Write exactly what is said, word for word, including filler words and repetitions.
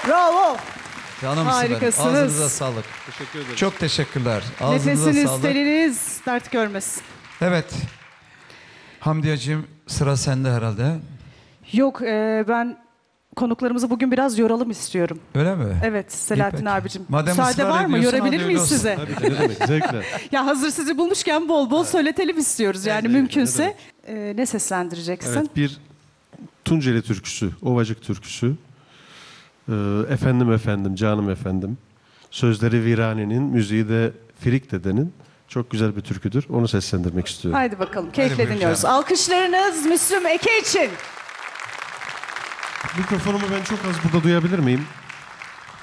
Bravo. Canımsın Harikasınız. benim. Ağzınıza sağlık. Teşekkür ederim. Çok teşekkürler. Ağzınıza Nefesiniz, sağlık. teliniz dert görmesin. Evet. Hamdiyeciğim sıra sende herhalde. Yok e, ben konuklarımızı bugün biraz yoralım istiyorum. Öyle mi? Evet Selahattin peki. abicim. Madem Müsaade ısrar var mı? ediyorsun, Yorabilir hadi miyiz öyle olsun. size? Tabii ki, ne demek, zevkle. Ya hazır sizi bulmuşken bol bol söyletelim istiyoruz yani Evet, mümkünse. E, ne seslendireceksin? Evet, bir Tunceli türküsü, Ovacık türküsü. Ee, efendim efendim, canım efendim. Sözleri Virani'nin, müziği de Firik dedenin. Çok güzel bir türküdür. Onu seslendirmek istiyorum. Haydi bakalım keyifle buyurun dinliyoruz. canım. Alkışlarınız Müslüm Eke için. Mikrofonumu ben çok az burada duyabilir miyim?